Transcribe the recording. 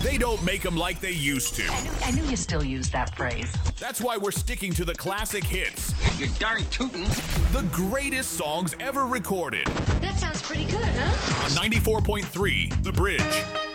They don't make them like they used to. I knew you still use that phrase. That's why we're sticking to the classic hits. You're darn tootin'. The greatest songs ever recorded. That sounds pretty good, huh? On 94.3, The Bridge.